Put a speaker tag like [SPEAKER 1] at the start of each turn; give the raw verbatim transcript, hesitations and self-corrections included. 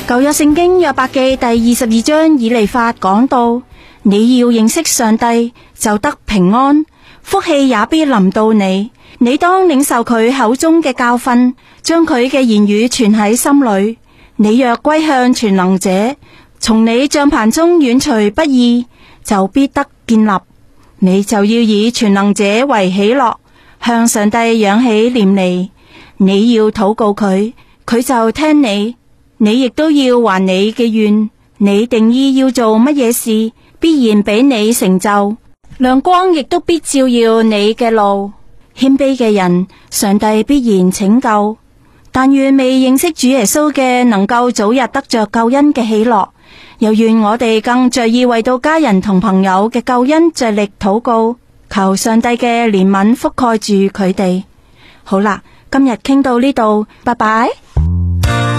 [SPEAKER 1] 舊約聖經約伯記第二十二章以利法講到，你要認識上帝，就得平安，福氣也必臨到你。你當領受佢口中嘅教訓，將佢嘅言語存喺心裏。你若歸向全能者，從你帳棚中遠除不義，就必得建立。你就要以全能者為喜樂，向上帝仰起臉嚟。你要禱告佢，佢就聽你。你亦都要還你嘅願。你定意要做乜嘢事，必然俾你成就。亮光亦都必照耀你嘅路。謙卑嘅人，上帝必然拯救。但願未認識主耶穌嘅，能夠早日得着救恩嘅喜樂。又願我哋更着意為到家人同朋友嘅救恩着力禱告，求上帝嘅憐憫覆蓋住佢哋。好啦，今日傾到呢度，拜拜。